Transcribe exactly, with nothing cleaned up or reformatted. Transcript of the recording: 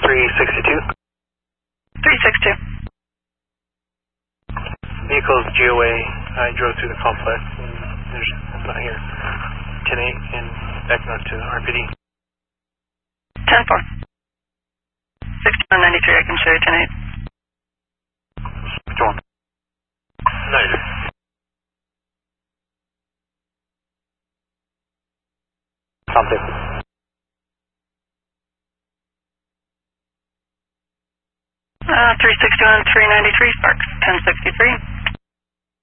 three sixty-two. three six two. Vehicle's G O A. I drove through the complex and there's it's not here. ten eight and back north to R P D. ten four. sixty-one ninety-three, I can show you ten eight. John. ninety. Something. Uh, three sixty-one, three ninety-three, Sparks, ten sixty-three.